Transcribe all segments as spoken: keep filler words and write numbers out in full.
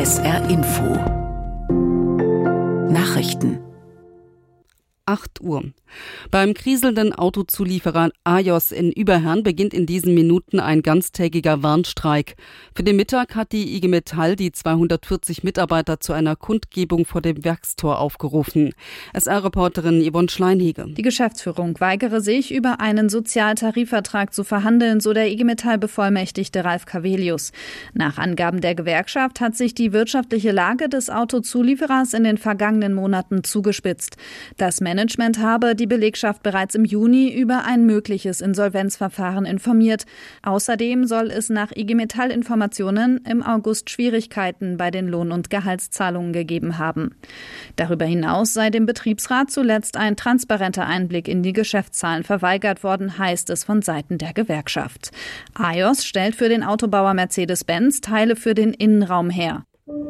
S R Info Nachrichten. acht Uhr. Beim kriselnden Autozulieferer Ajos in Überherrn beginnt in diesen Minuten ein ganztägiger Warnstreik. Für den Mittag hat die I G Metall die zweihundertvierzig Mitarbeiter zu einer Kundgebung vor dem Werkstor aufgerufen. S R-Reporterin Yvonne Schleinhege. Die Geschäftsführung weigere sich, über einen Sozialtarifvertrag zu verhandeln, so der I G Metall-Bevollmächtigte Ralf Cavelius. Nach Angaben der Gewerkschaft hat sich die wirtschaftliche Lage des Autozulieferers in den vergangenen Monaten zugespitzt. Das Management habe die Belegschaft bereits im Juni über ein mögliches Insolvenzverfahren informiert. Außerdem soll es nach I G Metall-Informationen im August Schwierigkeiten bei den Lohn- und Gehaltszahlungen gegeben haben. Darüber hinaus sei dem Betriebsrat zuletzt ein transparenter Einblick in die Geschäftszahlen verweigert worden, heißt es von Seiten der Gewerkschaft. Ajos stellt für den Autobauer Mercedes-Benz Teile für den Innenraum her.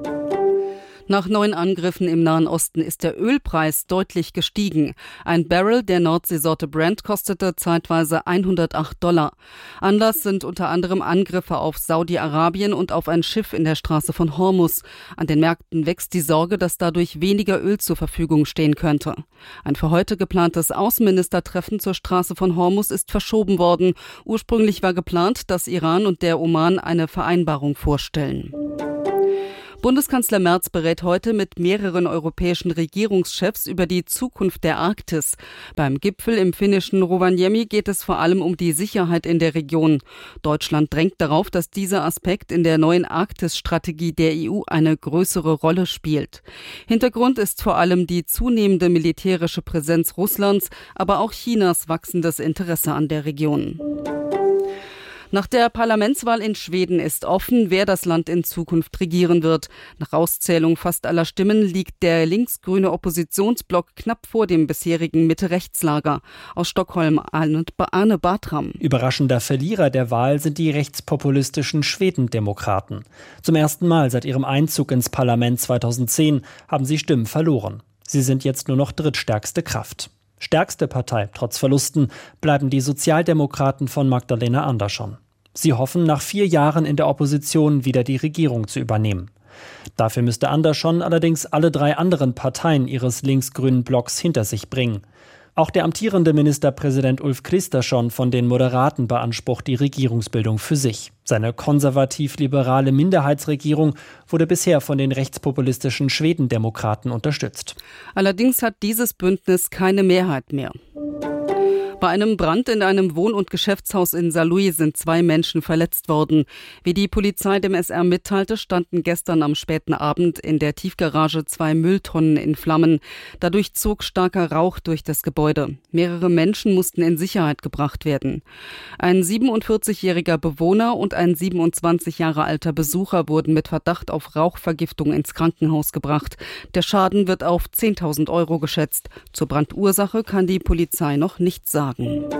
Nach neuen Angriffen im Nahen Osten ist der Ölpreis deutlich gestiegen. Ein Barrel der Nordseesorte Brent kostete zeitweise hundertacht Dollar. Anlass sind unter anderem Angriffe auf Saudi-Arabien und auf ein Schiff in der Straße von Hormuz. An den Märkten wächst die Sorge, dass dadurch weniger Öl zur Verfügung stehen könnte. Ein für heute geplantes Außenministertreffen zur Straße von Hormuz ist verschoben worden. Ursprünglich war geplant, dass Iran und der Oman eine Vereinbarung vorstellen. Bundeskanzler Merz berät heute mit mehreren europäischen Regierungschefs über die Zukunft der Arktis. Beim Gipfel im finnischen Rovaniemi geht es vor allem um die Sicherheit in der Region. Deutschland drängt darauf, dass dieser Aspekt in der neuen Arktis-Strategie der E U eine größere Rolle spielt. Hintergrund ist vor allem die zunehmende militärische Präsenz Russlands, aber auch Chinas wachsendes Interesse an der Region. Nach der Parlamentswahl in Schweden ist offen, wer das Land in Zukunft regieren wird. Nach Auszählung fast aller Stimmen liegt der linksgrüne Oppositionsblock knapp vor dem bisherigen Mitte-Rechts-Lager. Aus Stockholm Arne Bartram. Überraschender Verlierer der Wahl sind die rechtspopulistischen Schwedendemokraten. Zum ersten Mal seit ihrem Einzug ins Parlament zweitausendzehn haben sie Stimmen verloren. Sie sind jetzt nur noch drittstärkste Kraft. Stärkste Partei, trotz Verlusten, bleiben die Sozialdemokraten von Magdalena Andersson. Sie hoffen, nach vier Jahren in der Opposition wieder die Regierung zu übernehmen. Dafür müsste Andersson allerdings alle drei anderen Parteien ihres linksgrünen Blocks hinter sich bringen. Auch der amtierende Ministerpräsident Ulf Kristersson von den Moderaten beansprucht die Regierungsbildung für sich. Seine konservativ-liberale Minderheitsregierung wurde bisher von den rechtspopulistischen Schwedendemokraten unterstützt. Allerdings hat dieses Bündnis keine Mehrheit mehr. Bei einem Brand in einem Wohn- und Geschäftshaus in Saarlouis sind zwei Menschen verletzt worden. Wie die Polizei dem S R mitteilte, standen gestern am späten Abend in der Tiefgarage zwei Mülltonnen in Flammen. Dadurch zog starker Rauch durch das Gebäude. Mehrere Menschen mussten in Sicherheit gebracht werden. Ein siebenundvierzigjähriger Bewohner und ein siebenundzwanzig Jahre alter Besucher wurden mit Verdacht auf Rauchvergiftung ins Krankenhaus gebracht. Der Schaden wird auf zehntausend Euro geschätzt. Zur Brandursache kann die Polizei noch nichts sagen.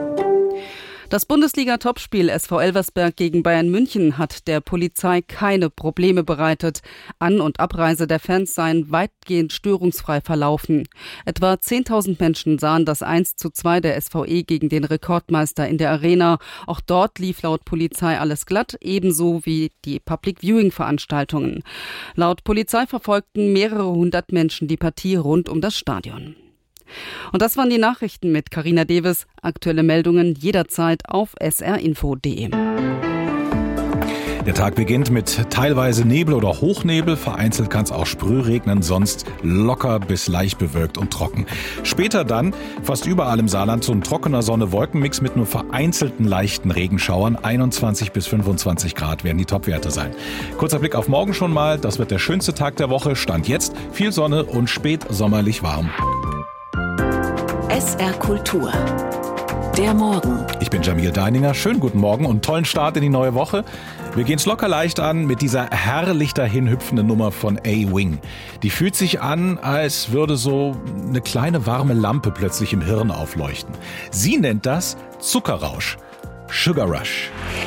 Das Bundesliga-Topspiel S V Elversberg gegen Bayern München hat der Polizei keine Probleme bereitet. An- und Abreise der Fans seien weitgehend störungsfrei verlaufen. Etwa zehntausend Menschen sahen das eins zu zwei der S V E gegen den Rekordmeister in der Arena. Auch dort lief laut Polizei alles glatt, ebenso wie die Public-Viewing-Veranstaltungen. Laut Polizei verfolgten mehrere hundert Menschen die Partie rund um das Stadion. Und das waren die Nachrichten mit Carina Deves. Aktuelle Meldungen jederzeit auf s r info punkt d e. Der Tag beginnt mit teilweise Nebel oder Hochnebel. Vereinzelt kann es auch Sprühregnen, sonst locker bis leicht bewölkt und trocken. Später dann fast überall im Saarland so ein trockener Sonne-Wolken-Mix mit nur vereinzelten leichten Regenschauern. einundzwanzig bis fünfundzwanzig Grad werden die Topwerte sein. Kurzer Blick auf morgen schon mal. Das wird der schönste Tag der Woche. Stand jetzt viel Sonne und spät sommerlich warm. S R Kultur. Der Morgen. Ich bin Jamil Deininger. Schönen guten Morgen und tollen Start in die neue Woche. Wir gehen es locker leicht an mit dieser herrlich dahin hüpfenden Nummer von A-Wing. Die fühlt sich an, als würde so eine kleine warme Lampe plötzlich im Hirn aufleuchten. Sie nennt das Zuckerrausch. Sugar Rush.